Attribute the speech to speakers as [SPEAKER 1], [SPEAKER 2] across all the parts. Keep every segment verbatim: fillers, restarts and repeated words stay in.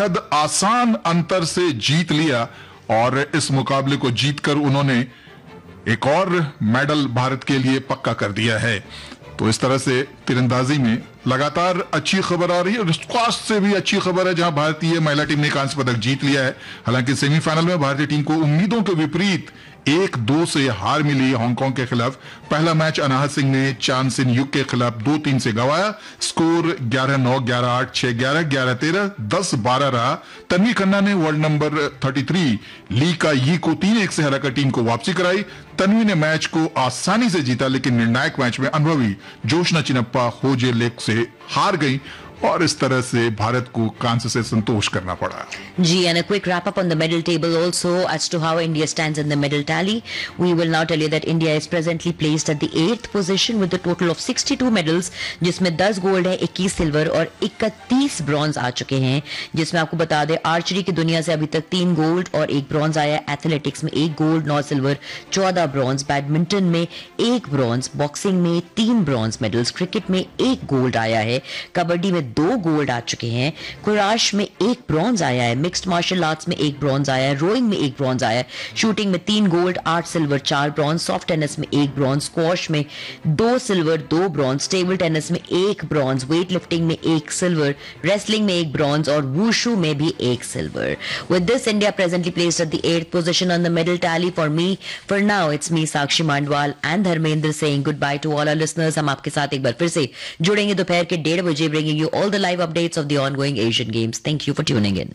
[SPEAKER 1] बेहद आसान अंतर से जीत लिया और इस मुकाबले को जीतकर उन्होंने एक और मेडल भारत के लिए पक्का कर दिया है। तो इस तरह से तीरंदाजी में लगातार अच्छी खबर आ रही है और स्क्वाश से भी अच्छी खबर है, जहां भारतीय महिला टीम ने कांस्य पदक जीत लिया है। हालांकि सेमीफाइनल में भारतीय टीम को उम्मीदों के विपरीत एक दो से हार मिली हांगकांग के खिलाफ। पहला मैच अनाहत सिंह ने चांद सिन युग के खिलाफ दो तीन से गंवाया। स्कोर ग्यारह नौ, ग्यारह आठ, छह ग्यारह, ग्यारह तेरह, दस बारह रहा। तन्वी खन्ना ने वर्ल्ड नंबर तैंतीस ली का यी को तीन एक से हराकर टीम को वापसी कराई। तन्वी ने मैच को आसानी से जीता, लेकिन निर्णायक मैच में अनुभवी जोशना चिनप्पा होजे लेक से हार गई और इस तरह से भारत को कांस्य से संतोष करना पड़ा।
[SPEAKER 2] G, and a quick wrap up on the medal table also as to how India stands in the medal tally. We will now tell you that India is presently placed at the eighth position with a total of sixty-two medals, जिसमें दस gold है, इक्कीस silver और इकतीस bronze आ चुके हैं। जिसमें आपको बता दें आर्चरी की दुनिया से अभी तक तीन गोल्ड और एक ब्रॉन्ज आया है। एथलेटिक्स में एक गोल्ड, नौ सिल्वर, चौदह ब्रॉन्ज। बैडमिंटन में एक ब्रॉन्ज, बॉक्सिंग में तीन ब्रॉन्ज मेडल्स, क्रिकेट में एक गोल्ड आया है, कबड्डी में दो गोल्ड आ चुके हैं, कुराश में एक ब्रॉन्ज आया है, मिक्स्ड मार्शल आर्ट्स में एक ब्रॉन्ज आया है, रोइंग में एक ब्रॉन्ज आया है, शूटिंग में तीन गोल्ड, आठ सिल्वर, चार ब्रॉन्ज, सॉफ्ट टेनिस में एक ब्रॉन्ज, स्क्वॉश में दो सिल्वर, दो ब्रॉन्ज, टेबल टेनिस में एक ब्रॉन्ज, वेट लिफ्टिंग में एक सिल्वर, रेसलिंग में एक ब्रॉन्ज और वुशु में भी एक silver. With this, India presently placed at the eighth position on the medal tally. For me, for now, it's me Sakshi Mandwal and Dharmendra saying goodbye to all our listeners. हम आपके साथ एक बार फिर से जुड़ेंगे दोपहर के डेढ़ बजे, bringing you all the live updates of the ongoing Asian Games. Thank you for tuning in.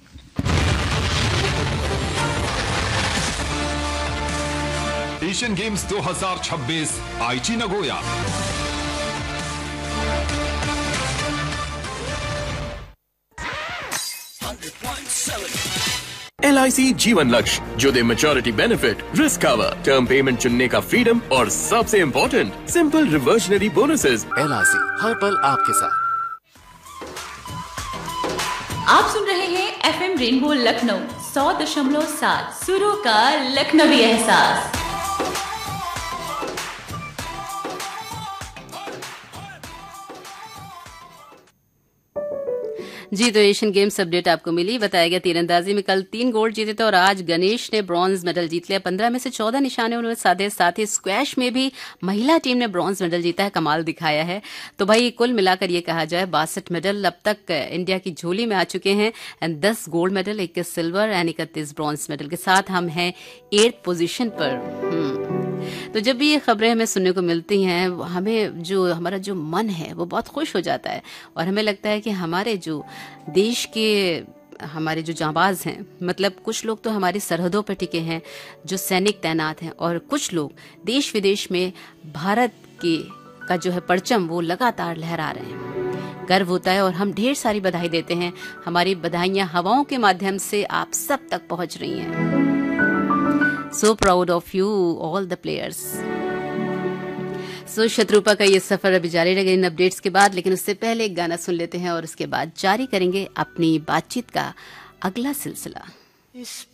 [SPEAKER 3] Asian games दो हज़ार छब्बीस आईची नगोया।
[SPEAKER 4] एल आई सी जीवन लक्ष्य जो दे maturity benefit, risk cover, term payment चुनने का फ्रीडम और सबसे important simple reversionary bonuses. L I सी हर पल आपके साथ।
[SPEAKER 5] आप सुन रहे हैं एफ एम रेनबो लखनऊ सौ दशमलव सात, सुरों का लखनवी एहसास।
[SPEAKER 6] जी, तो एशियन गेम्स अपडेट आपको मिली। बताया गया तीरंदाजी में कल तीन गोल्ड जीते थे और आज गणेश ने ब्रॉन्ज मेडल जीत लिया। पंद्रह में से चौदह निशाने उन्होंने साधे। साथ ही स्क्वैश में भी महिला टीम ने ब्रॉन्ज मेडल जीता है, कमाल दिखाया है। तो भाई कुल मिलाकर ये कहा जाए बासठ मेडल अब तक इंडिया की झोली में आ चुके हैं एंड दस गोल्ड मेडल, इक्कीस सिल्वर एंड इकतीस ब्रॉन्ज मेडल के साथ हम हैं एट्थ पोजीशन पर। तो जब भी ये खबरें हमें सुनने को मिलती हैं, हमें जो हमारा जो मन है वो बहुत खुश हो जाता है और हमें लगता है कि हमारे जो देश के हमारे जो जांबाज हैं, मतलब कुछ लोग तो हमारी सरहदों पर टिके हैं, जो सैनिक तैनात हैं, और कुछ लोग देश विदेश में भारत के का जो है परचम वो लगातार लहरा रहे हैं। गर्व होता है और हम ढेर सारी बधाई देते हैं। हमारी बधाइयां हवाओं के माध्यम से आप सब तक पहुंच रही हैं। So proud of you, all the players. So Shatrupa का ये सफर अभी जारी रहेगा इन अपडेट्स के बाद, लेकिन उससे पहले एक गाना सुन लेते हैं और उसके बाद जारी करेंगे अपनी बातचीत का अगला सिलसिला।